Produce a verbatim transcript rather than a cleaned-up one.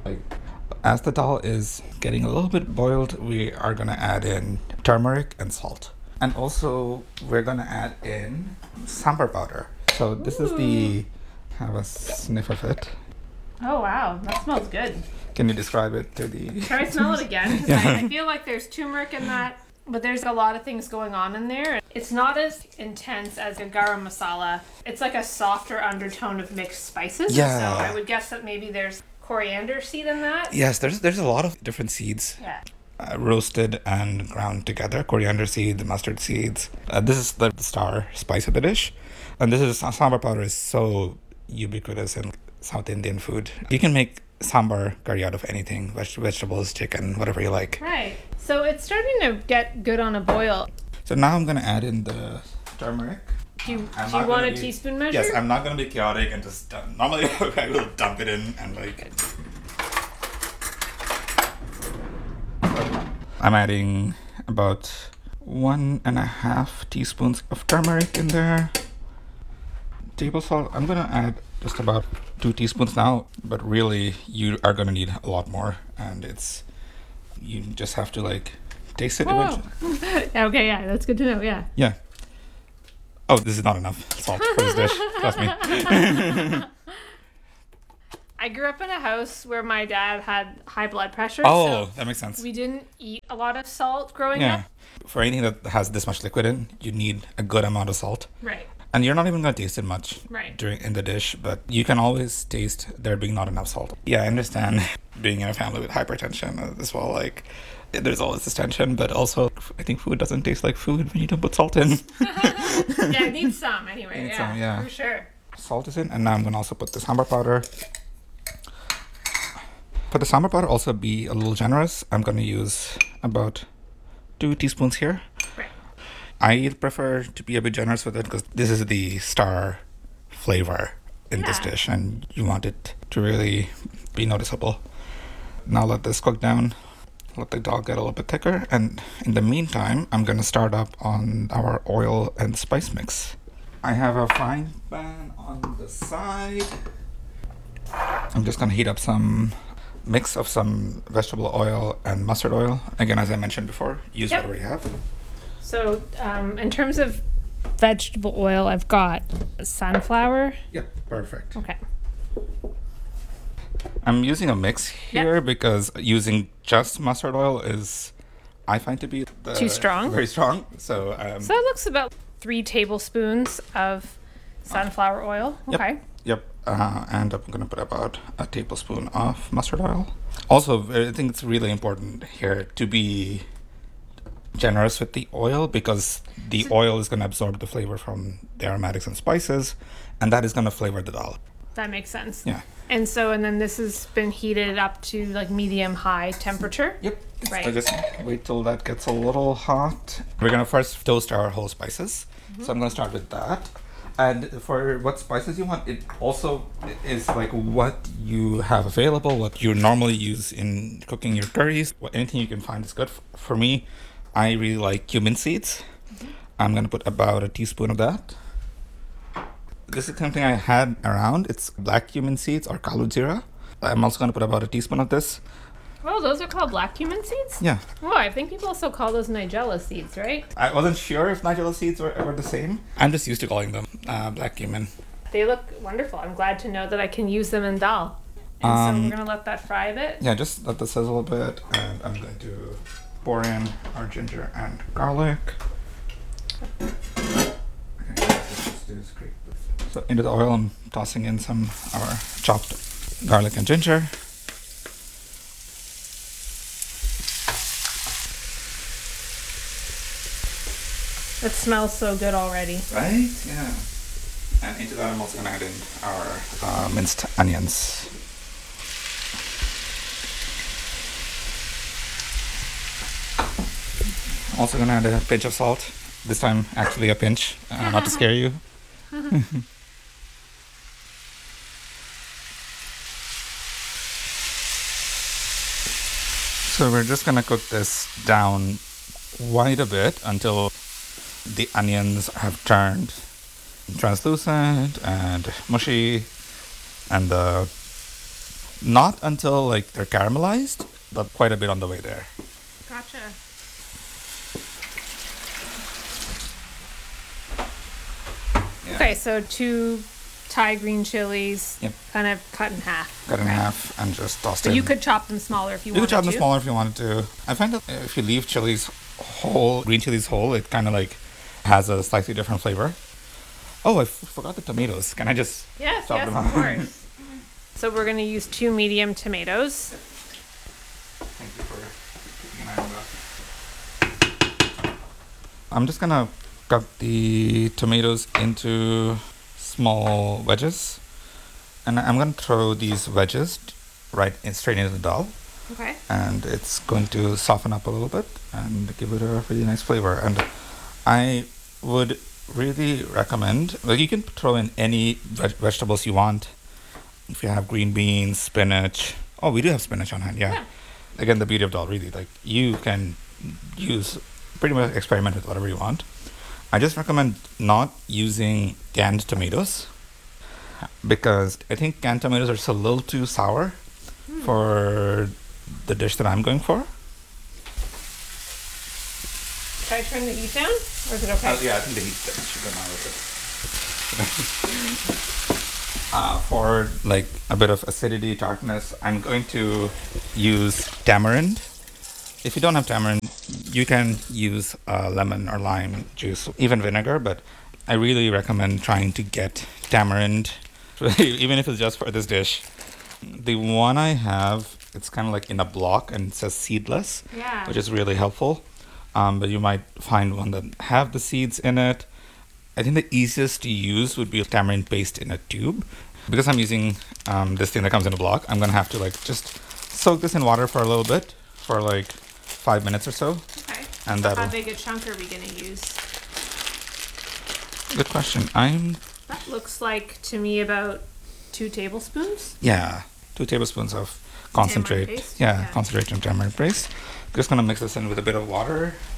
Like, as the dal is getting a little bit boiled, we are gonna add in turmeric and salt. And also, we're gonna add in sambar powder. So this is the, have a sniff of it. Oh wow, that smells good. Can you describe it to the... Can I smell it again? 'Cause Yeah. I, I feel like there's turmeric in that, but there's a lot of things going on in there. It's not as intense as a garam masala. It's like a softer undertone of mixed spices. Yeah. So I would guess that maybe there's coriander seed in that. Yes, there's there's a lot of different seeds. Yeah. Uh, roasted and ground together. Coriander seeds, mustard seeds. Uh, this is the star spice of the dish. And this is, sambar powder is so ubiquitous in South Indian food. You can make sambar curry out of anything, veg- vegetables, chicken, whatever you like. Right. So it's starting to get good on a boil. So now I'm going to add in the turmeric. Do you, I'm do you not want gonna a be- teaspoon measure? Yes, I'm not going to be chaotic and just, uh, normally I will dump it in and like... I'm adding about one and a half teaspoons of turmeric in there. Table salt, I'm gonna add just about two teaspoons now, but really you are gonna need a lot more, and it's, you just have to like taste it Whoa. eventually. Okay, yeah, that's good to know, yeah. Yeah. Oh, this is not enough salt for this dish, trust me. I grew up in a house where my dad had high blood pressure. Oh, so that makes sense. we didn't eat a lot of salt growing Yeah. up. For anything that has this much liquid in, you need a good amount of salt. Right. And you're not even going to taste it much Right. during in the dish, but you can always taste there being not enough salt. Yeah, I understand being in a family with hypertension as well. Like, there's always this tension, but also I think food doesn't taste like food when you don't put salt in. Yeah, it needs some anyway. Needs yeah, some, yeah. for sure. Salt is in, and now I'm going to also put the sambar powder. For the sambar powder, also be a little generous. I'm going to use about two teaspoons here. Right. I prefer to be a bit generous with it because this is the star flavor in this Yeah. dish, and you want it to really be noticeable. Now let this cook down. Let the dal get a little bit thicker, and in the meantime, I'm going to start up on our oil and spice mix. I have a frying pan on the side. I'm just going to heat up some mix of some vegetable oil and mustard oil. Again, as I mentioned before, use Yep. whatever you have. So, um, in terms of vegetable oil, I've got sunflower. Yep, perfect. Okay. I'm using a mix here because using just mustard oil is, I find to be the, Too strong? Very strong. So, um, So it looks about three tablespoons of sunflower oil. Yep. Okay. Yep. Uh, and I'm going to put about a tablespoon of mustard oil. Also, I think it's really important here to be generous with the oil because the oil is going to absorb the flavor from the aromatics and spices, and that is going to flavor the dal. That makes sense. Yeah. And so, and then this has been heated up to like medium high temperature. Yep. Right. So just wait till that gets a little hot. We're going to first toast our whole spices. So I'm going to start with that. And for what spices you want, it also is like what you have available, what you normally use in cooking your curries. What, anything you can find is good. For me, I really like cumin seeds. Mm-hmm. I'm going to put about a teaspoon of that. This is something I had around. It's black cumin seeds or kalu zira. I'm also going to put about a teaspoon of this. Oh, those are called black cumin seeds? Yeah. Oh, I think people also call those nigella seeds, right? I wasn't sure if nigella seeds were, were the same. I'm just used to calling them uh, black cumin. They look wonderful. I'm glad to know that I can use them in dal. And Um, so we're going to let that fry a bit. Yeah, just let this sizzle a bit, and I'm going to pour in our ginger and garlic. Okay, let's do this quick. So into the oil, I'm tossing in some of our chopped garlic and ginger. It smells so good already. Right? Yeah. And into that, I'm also going to add in our uh, minced onions. Also going to add a pinch of salt. This time, actually a pinch, uh, not to scare you. So we're just going to cook this down quite a bit until the onions have turned translucent and mushy, and the Not until like they're caramelized, but quite a bit on the way there. Gotcha. Yeah. Okay, so two Thai green chilies, Yep. kind of cut in half. Cut in Okay. half and just tossed But in. you could chop them smaller if you, You wanted could chop them to. smaller if you wanted to. I find that if you leave chilies whole, green chilies whole, it kind of like has a slightly different flavor. Oh, I f- forgot the tomatoes. Can I just Yes, chop yes, them of up? course. So we're going to use two medium tomatoes. Thank you for keeping an eye on that. I'm just gonna cut the tomatoes into small wedges, and I'm gonna throw these wedges right in, straight into the dal, Okay. and it's going to soften up a little bit and give it a really nice flavor. And I would really recommend, like, you can throw in any veg- vegetables you want. If you have green beans, spinach. Oh, we do have spinach on hand. Yeah. Yeah. Again, the beauty of dal, really, like, you can use pretty much experiment with whatever you want. I just recommend not using canned tomatoes because I think canned tomatoes are just a little too sour for the dish that I'm going for. Should I turn the heat down? Or is it okay? Uh, yeah, I think the heat should go now with it. Uh, for like a bit of acidity, tartness, I'm going to use tamarind. If you don't have tamarind, you can use uh, lemon or lime juice, even vinegar, but I really recommend trying to get tamarind, even if it's just for this dish. The one I have, it's kind of like in a block and it says seedless, Yeah. which is really helpful. Um, but you might find one that have the seeds in it. I think the easiest to use would be tamarind paste in a tube. Because I'm using um, this thing that comes in a block, I'm gonna have to like just soak this in water for a little bit, for like five minutes or so. Okay. And So that'll. how big a chunk are we going to use? Good question. I'm That looks like to me about two tablespoons. yeah, two tablespoons of concentrate. paste? Yeah, Yeah. concentrated tamarind paste. Just gonna mix this in with a bit of water.